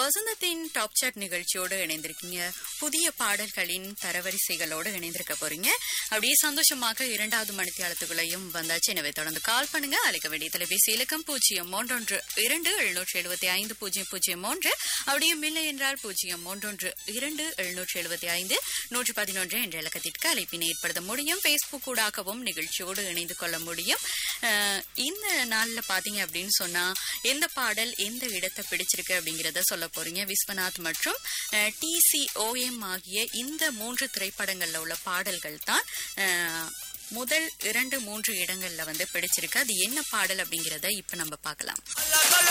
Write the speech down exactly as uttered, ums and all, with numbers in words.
வசந்தத்தின் top chat நிகழ்ச்சியோடு இணைந்திருக்கீங்க. புதிய பாடல்களின் தரவரிசைகளோடு இணைந்திருக்க போறீங்க. அப்படியே சந்தோஷமாக இரண்டாவது மணித்தியாலத்துக்குள்ளையும் வந்தாச்சு. எனவே தொடர்ந்து கால் பண்ணுங்க. அழைக்க வேண்டிய தொலைபேசி இலக்கம் பூஜ்ஜியம் மூன்றொன்று இரண்டு எழுநூற்றி எழுபத்தி ஐந்து பூஜ்ஜியம் பூஜ்ஜியம் மூன்று. அப்படியும் இல்லை என்றால் பூஜ்ஜியம் மூன்றொன்று இரண்டு எழுநூற்றி எழுபத்தி ஐந்து நூற்றி பதினொன்று என்ற இலக்கத்திற்கு அழைப்பினை ஏற்படுத்த முடியும். பேஸ்புக் ஊடாகவும் நிகழ்ச்சியோடு இணைந்து கொள்ள முடியும். இந்த நாள்ல பாத்தீங்க அப்படின்னு சொன்னா எந்த பாடல் எந்த இடத்தை பிடிச்சிருக்கு அப்படிங்கறத சொல்ல போறீங்க. விஸ்வநாத் மற்றும் டி சி ஓ எம் ஆகிய இந்த மூன்று திரைப்படங்கள்ல உள்ள பாடல்கள் தான் முதல் இரண்டு மூன்று இடங்கள்ல வந்து பிடிச்சிருக்கு. அது என்ன பாடல் அப்படிங்கறத இப்ப நம்ம பார்க்கலாம்.